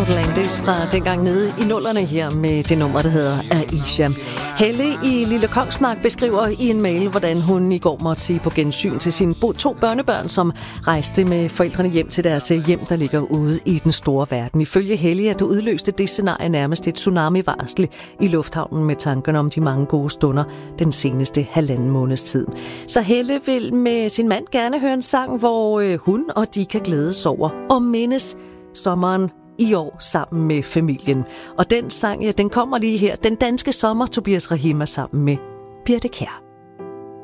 Atlantis fra dengang nede i nullerne her med det nummer, der hedder Aisha. Helle i Lille Kongsmark beskriver i en mail, hvordan hun i går måtte sige på gensyn til sine 2 børnebørn, som rejste med forældrene hjem til deres hjem, der ligger ude i den store verden. Ifølge Helle, at det udløste det scenarie nærmest et tsunami-varsel i lufthavnen med tankerne om de mange gode stunder den seneste 1,5 måneds tid. Så Helle vil med sin mand gerne høre en sang, hvor hun og de kan glædes over og mindes sommeren i år sammen med familien. Og den sang, ja, den kommer lige her. Den danske sommer, Tobias Rahima sammen med Birthe Kjær.